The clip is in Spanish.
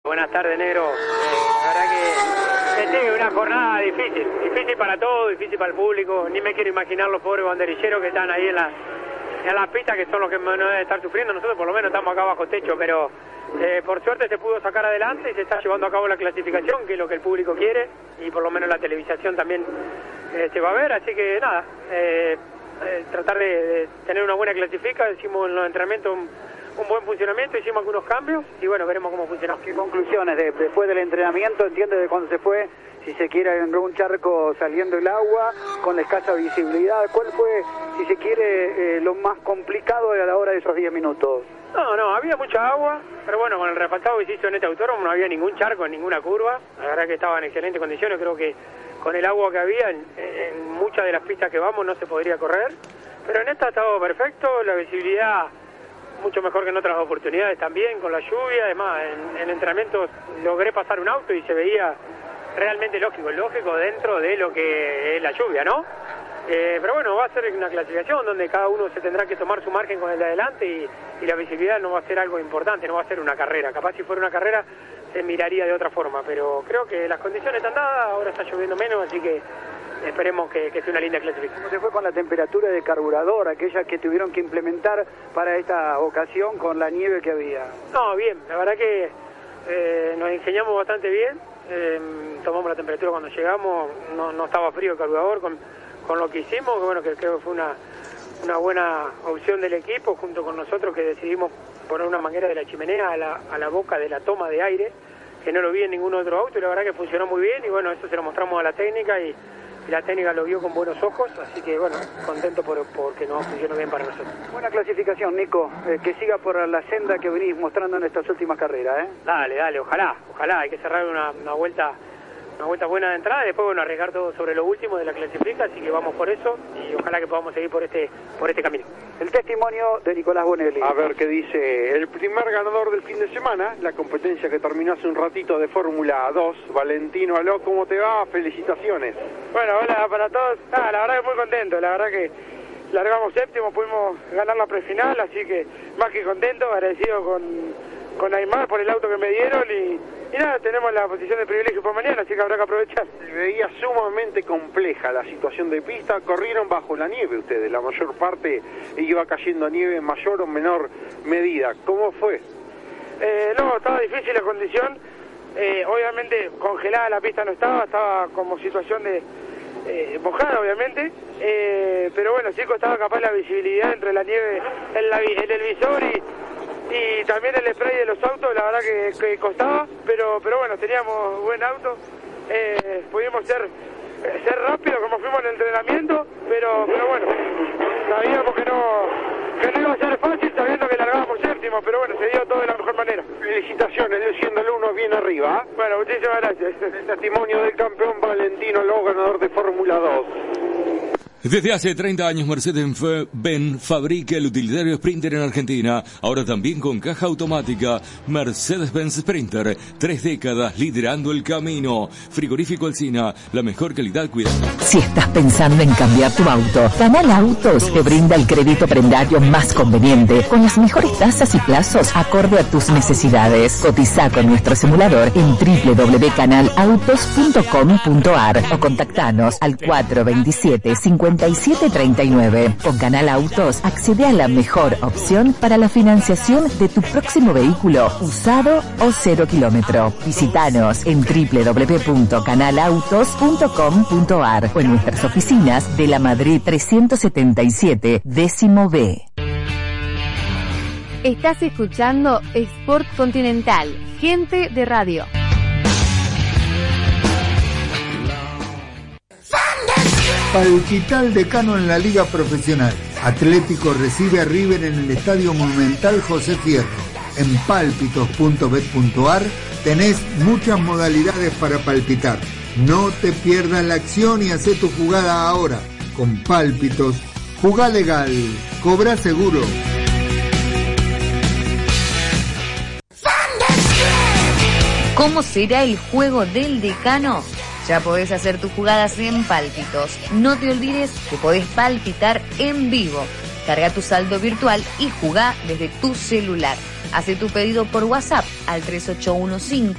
Buenas tardes, negro. La verdad que sigue una jornada difícil para todos, difícil para el público. Ni me quiero imaginar los pobres banderilleros que están ahí en las pistas, que son los que no deben estar sufriendo. Nosotros por lo menos estamos acá bajo techo, pero por suerte se pudo sacar adelante y se está llevando a cabo la clasificación, que es lo que el público quiere, y por lo menos la televisación también se va a ver. Así que nada, tratar de tener una buena clasificación. Hicimos en los entrenamientos un buen funcionamiento, hicimos algunos cambios y bueno, veremos cómo funciona. ¿Qué conclusiones después del entrenamiento? ¿Entiende de cuando se fue, si se quiere, en un charco saliendo el agua, con la escasa visibilidad? ¿Cuál fue, si se quiere, lo más complicado a la hora de esos 10 minutos? No, había mucha agua, pero bueno, con el refasado que se hizo en este autódromo no había ningún charco en ninguna curva. La verdad que estaba en excelentes condiciones. Creo que con el agua que había en muchas de las pistas que vamos no se podría correr, pero en esta ha estado perfecto, la visibilidad mucho mejor que en otras oportunidades también, con la lluvia. Además, en entrenamientos logré pasar un auto y se veía realmente lógico dentro de lo que es la lluvia, ¿no? Pero bueno, va a ser una clasificación donde cada uno se tendrá que tomar su margen con el de adelante y la visibilidad no va a ser algo importante, no va a ser una carrera. Capaz si fuera una carrera se miraría de otra forma, pero creo que las condiciones están dadas, ahora está lloviendo menos, así que esperemos que sea una linda clasificación. ¿Cómo se fue con la temperatura de carburador, aquella que tuvieron que implementar para esta ocasión con la nieve que había? No, bien, la verdad que nos ingeniamos bastante bien, tomamos la temperatura cuando llegamos, no estaba frío el carburador con lo que hicimos, que bueno, que creo que fue una buena opción del equipo, junto con nosotros, que decidimos poner una manguera de la chimenea a la boca de la toma de aire, que no lo vi en ningún otro auto, y la verdad que funcionó muy bien, y bueno, eso se lo mostramos a la técnica, y la técnica lo vio con buenos ojos, así que bueno, contento porque nos funcionó bien para nosotros. Buena clasificación, Nico, que siga por la senda que venís mostrando en estas últimas carreras, ¿eh? Dale, ojalá, hay que cerrar una vuelta buena de entrada, y después bueno, arriesgar todo sobre lo último de la clasificación, así que vamos por eso, y ojalá que podamos seguir por este camino. El testimonio de Nicolás Bonelli. A ver qué dice el primer ganador del fin de semana, la competencia que terminó hace un ratito de Fórmula 2, Valentino Aló, ¿cómo te va? Felicitaciones. Bueno, hola para todos. La verdad que muy contento, la verdad que largamos séptimo, pudimos ganar la prefinal, así que más que contento, agradecido con Aymar por el auto que me dieron y nada, tenemos la posición de privilegio para mañana, así que habrá que aprovechar. Se veía sumamente compleja la situación de pista, corrieron bajo la nieve ustedes, la mayor parte iba cayendo nieve en mayor o menor medida. ¿Cómo fue? No, estaba difícil la condición, obviamente congelada la pista no estaba como situación de mojada obviamente, pero bueno, sí costaba capaz la visibilidad entre la nieve en el visor y también el spray de los autos, la verdad que costaba, pero bueno, teníamos buen auto, pudimos ser rápidos como fuimos en el entrenamiento, pero bueno, sabíamos que no iba a ser fácil sabiendo que largábamos séptimo, pero bueno, se dio todo de la mejor manera. Felicitaciones, siendo el uno bien arriba. Bueno, muchísimas gracias. El testimonio del campeón Valentino Aló, ganador de Fórmula 2. Desde hace 30 años Mercedes-Benz fabrica el utilitario Sprinter en Argentina, ahora también con caja automática. Mercedes-Benz Sprinter, 3 décadas liderando el camino. Frigorífico Alsina, la mejor calidad cuidado. Si estás pensando en cambiar tu auto, Canal Autos te brinda el crédito prendario más conveniente, con las mejores tasas y plazos acorde a tus necesidades. Cotiza con nuestro simulador en www.canalautos.com.ar o contactanos al 427-5739. Con Canal Autos accede a la mejor opción para la financiación de tu próximo vehículo, usado o 0 kilómetro. Visítanos en www.canalautos.com.ar o en nuestras oficinas de la Madrid 377, décimo B. Estás escuchando Sport Continental, gente de radio. Palpital Decano en la Liga Profesional. Atlético recibe a River en el Estadio Monumental José Fierro. En pálpitos.bet.ar tenés muchas modalidades para palpitar. No te pierdas la acción y hacé tu jugada ahora. Con Pálpitos, jugá legal, cobra seguro. ¿Cómo será el juego del Decano? Ya podés hacer tus jugadas en Pálpitos. No te olvides que podés palpitar en vivo. Carga tu saldo virtual y jugá desde tu celular. Hace tu pedido por WhatsApp al 3815